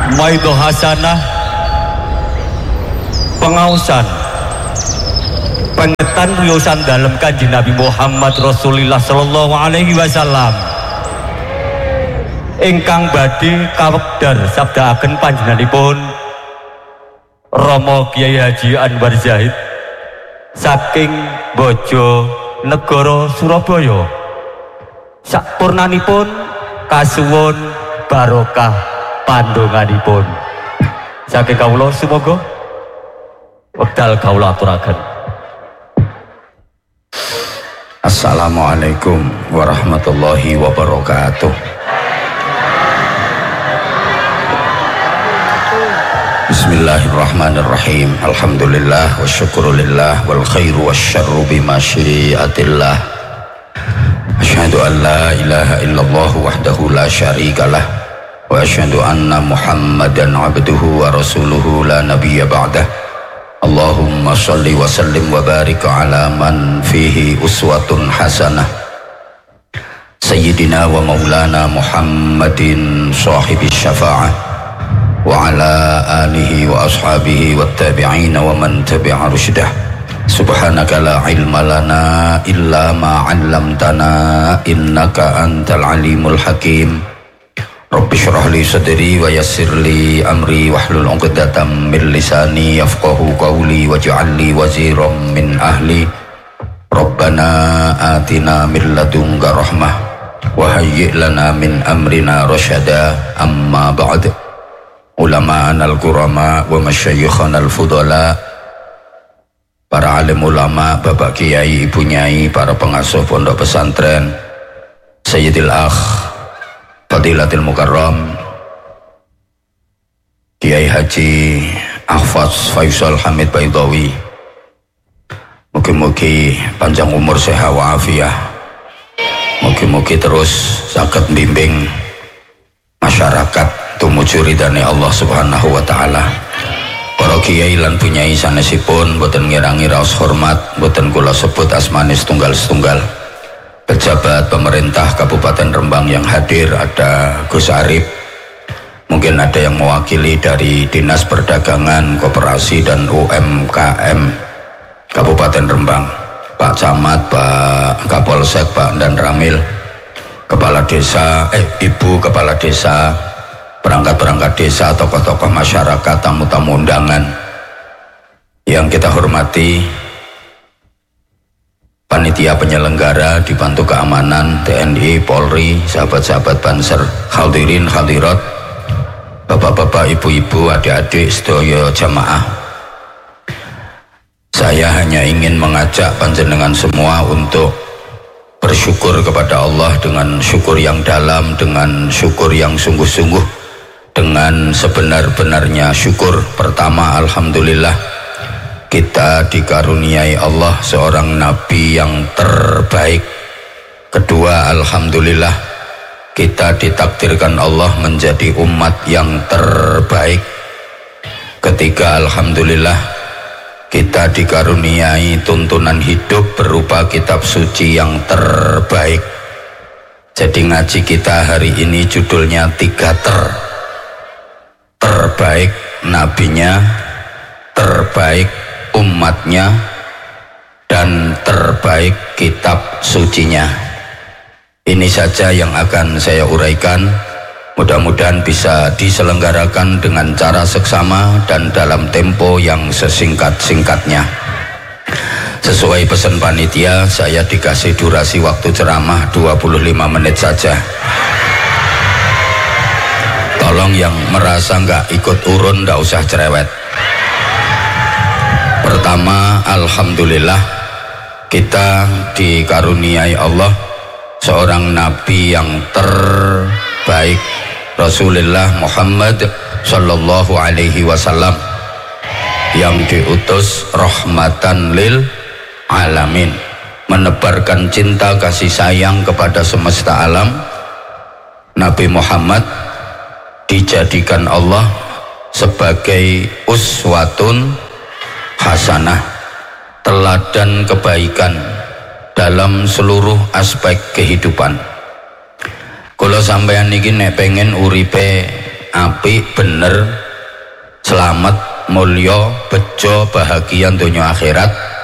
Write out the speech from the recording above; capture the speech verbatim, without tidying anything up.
Maido hasanah, pengausan, pengetan riyosan dalam Kanjeng Nabi Muhammad Rasulullah sallallahu alaihi wasallam ingkang badhe kawedhar sabdaaken panjenenganipun Rama Kyai Haji Anwar Zahid saking Bojo Negara Surabaya. Sakpurnanipun kasuwun barokah pandonganipun saking kawula, sumangga wekdal kawula aturaken. Assalamualaikum warahmatullahi wabarakatuh. Bismillahirrahmanirrahim. Alhamdulillah wa syukurulillah wal khairu wa syarru bima syiatillah. Asyhadu an la ilaha illallah wahdahu la syarikalah wa asyhadu anna Muhammadan abduhu wa rasuluhu la nabiyya ba'dah. Allahumma salli wa sallim wa barik ala man fihi uswatun hasanah Sayyidina wa maulana Muhammadin sahibi syafa'ah wa ala alihi wa ashabihi wa tabi'ina wa man tabi'a rusydah. Subhanaka la ilma lana illa ma 'allamtana innaka antal alimul hakim. Rabbi syrah li sadri wa yassir li amri wahlul 'uqdatam min lisani yafqahu qawli waj'al li waziran min ahli. Rabbana atina min ladunka rahmah wa hayyi' lana min amrina rasyada. Amma ba'd. Ulama'an al-kurama wa masyayikhan al-fudala, para alim ulama, bapak kiai, ibu nyai, para pengasuh pondok pesantren, Sayyidil Akh Fadilatil Mukarram Kiai Haji Ahfaz Faisal Hamid Baidawi, mugi-mugi panjang umur sehat wa afiah, mugi-mugi terus saged bimbing masyarakat tumuju ridane Allah Subhanahu wa taala. Para kiai lan punyai sanesipun boten ngirangi raos hormat, boten kula sebut asmane setunggal-setunggal. Pejabat pemerintah Kabupaten Rembang yang hadir, ada Gus Arif, mungkin ada yang mewakili dari Dinas Perdagangan, Koperasi dan U M K M Kabupaten Rembang, Pak Camat, Pak Kapolsek, Pak Dan Ramil, Kepala Desa, eh Ibu Kepala Desa, perangkat-perangkat desa, tokoh-tokoh masyarakat, tamu-tamu undangan yang kita hormati, panitia penyelenggara dibantu keamanan, T N I, Polri, sahabat-sahabat Banser, hadirin hadirat, bapak-bapak, ibu-ibu, adik-adik, sedaya jamaah. Saya hanya ingin mengajak panjenengan semua untuk bersyukur kepada Allah dengan syukur yang dalam, dengan syukur yang sungguh-sungguh, dengan sebenar-benarnya syukur. Pertama, alhamdulillah kita dikaruniai Allah seorang nabi yang terbaik. Kedua, alhamdulillah kita ditakdirkan Allah menjadi umat yang terbaik. Ketiga, alhamdulillah kita dikaruniai tuntunan hidup berupa kitab suci yang terbaik. Jadi ngaji kita hari ini judulnya tiga ter. Terbaik nabinya, terbaik umatnya, dan terbaik kitab sucinya. Ini saja yang akan saya uraikan. Mudah-mudahan bisa diselenggarakan dengan cara seksama dan dalam tempo yang sesingkat-singkatnya. Sesuai pesan panitia, saya dikasih durasi waktu ceramah dua puluh lima menit saja. Tolong yang merasa nggak ikut urun nggak usah cerewet. Pertama, alhamdulillah kita dikaruniai Allah seorang nabi yang terbaik, Rasulullah Muhammad sallallahu alaihi wasallam, yang diutus rahmatan lil alamin, menebarkan cinta kasih sayang kepada semesta alam. Nabi Muhammad dijadikan Allah sebagai uswatun hasanah, teladan kebaikan dalam seluruh aspek kehidupan. Kalau sampean niki nek pengen uripe apik bener selamat mulya bejo bahagia donya akhirat